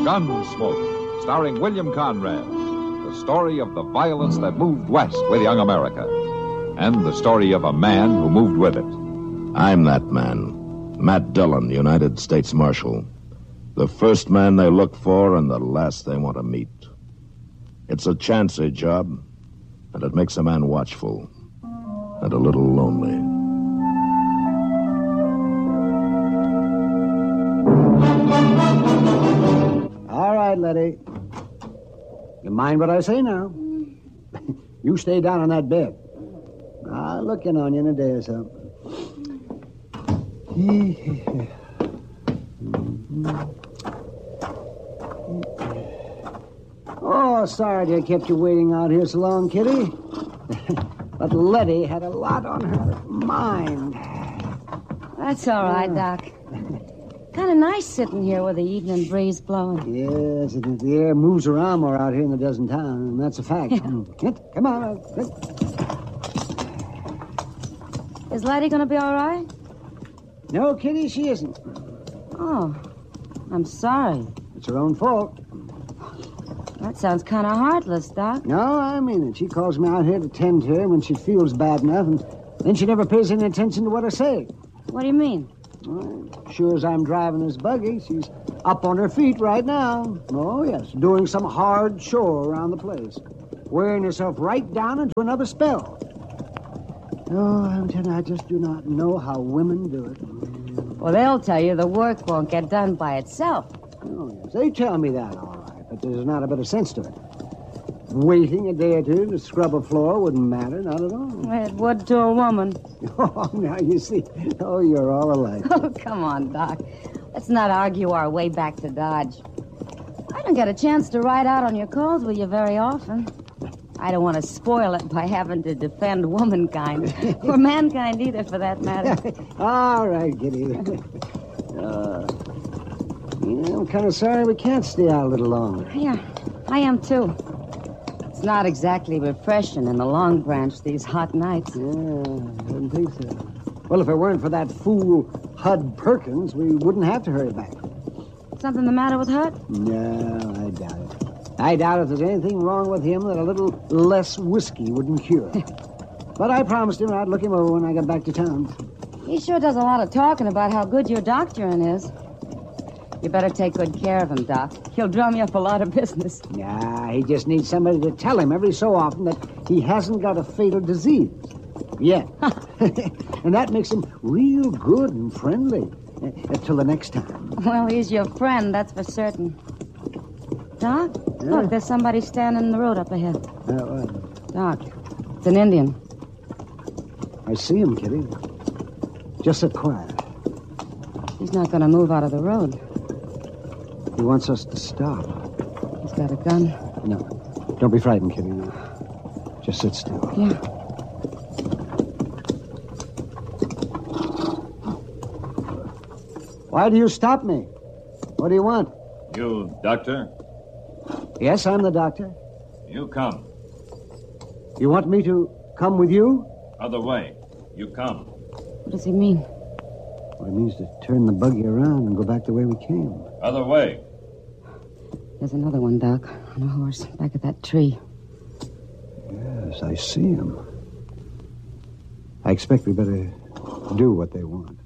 Gunsmoke, starring William Conrad. The story of the violence that moved west with young America. And the story of a man who moved with it. I'm that man. Matt Dillon, United States Marshal. The first man they look for and the last they want to meet. It's a chancy job, and it makes a man watchful and a little lonely. All right, Letty. You mind what I say now? You stay down on that bed. I'll look in on you in a day or so. Oh, sorry to have kept you waiting out here so long, Kitty. But Letty had a lot on her mind. That's all right, Doc. Kind of nice sitting here with the evening breeze blowing. Yes, the air moves around more out here than it does in town, and that's a fact. Come on. Is Letty going to be all right? No, Kitty, she isn't. Oh, I'm sorry. It's her own fault. That sounds kind of heartless, Doc. No, I mean it. She calls me out here to tend to her when she feels bad enough, and then she never pays any attention to what I say. What do you mean? Well, sure as I'm driving this buggy, she's up on her feet right now. Oh, yes, doing some hard chore around the place. Wearing herself right down into another spell. Oh, I'm telling you, I just do not know how women do it. Well, they'll tell you the work won't get done by itself. Oh, yes, they tell me that, all right, but there's not a bit of sense to it. Waiting a day or two to scrub a floor wouldn't matter, not at all. It would to a woman. Oh, now you see. Oh, you're all alike. Oh, come on, Doc. Let's not argue our way back to Dodge. I don't get a chance to ride out on your calls with you very often. I don't want to spoil it by having to defend womankind. Or mankind either, for that matter. All right, Kitty. I'm kind of sorry we can't stay out a little longer. Yeah, I am, too. It's not exactly refreshing in the Long Branch these hot nights. Yeah, I didn't think so. Well, if it weren't for that fool Hud Perkins, we wouldn't have to hurry back. Something the matter with Hud? No, I doubt it. I doubt if there's anything wrong with him that a little less whiskey wouldn't cure. But I promised him I'd look him over when I got back to town. He sure does a lot of talking about how good your doctoring is. You better take good care of him, Doc. He'll drum you up a lot of business. Nah, he just needs somebody to tell him every so often that he hasn't got a fatal disease. Yet. And that makes him real good and friendly. Till the next time. Well, he's your friend, that's for certain. Doc, look, there's somebody standing in the road up ahead. Doc, it's an Indian. I see him, Kitty. Just sit quiet. He's not going to move out of the road. He wants us to stop. He's got a gun. No. Don't be frightened, Kitty. No. Just sit still. Yeah. Why do you stop me? What do you want? You, doctor? Yes, I'm the doctor. You come. You want me to come with you? Other way. You come. What does he mean? Well, it means to turn the buggy around and go back the way we came. Other way. There's another one, Doc, on a horse, back at that tree. Yes, I see him. I expect we better do what they want.